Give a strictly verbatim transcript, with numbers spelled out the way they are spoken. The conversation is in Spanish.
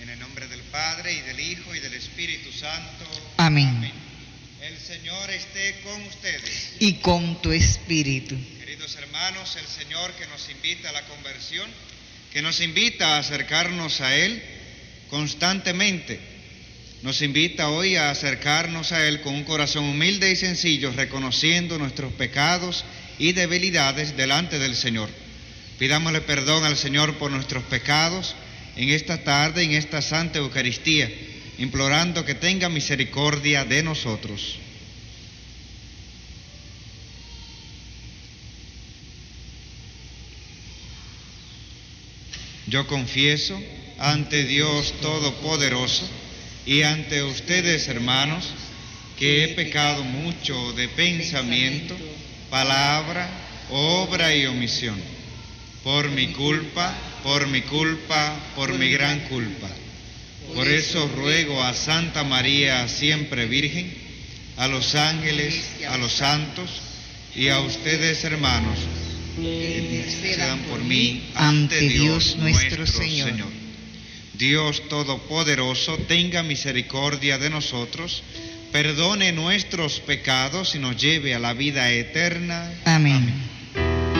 En el nombre del Padre, y del Hijo, y del Espíritu Santo. Amén. Amén. El Señor esté con ustedes. Y con tu espíritu. Queridos hermanos, el Señor que nos invita a la conversión, que nos invita a acercarnos a Él constantemente, nos invita hoy a acercarnos a Él con un corazón humilde y sencillo, reconociendo nuestros pecados y debilidades delante del Señor. Pidámosle perdón al Señor por nuestros pecados en esta tarde, en esta Santa Eucaristía, implorando que tenga misericordia de nosotros. Yo confieso ante Dios Todopoderoso y ante ustedes, hermanos, que he pecado mucho de pensamiento, palabra, obra y omisión, por mi culpa, por mi culpa, por mi gran culpa. Por eso ruego a Santa María, siempre Virgen, a los ángeles, a los santos y a ustedes, hermanos, que intercedan por mí ante Dios nuestro Señor. Dios Todopoderoso, tenga misericordia de nosotros, perdone nuestros pecados y nos lleve a la vida eterna. Amén. Amén.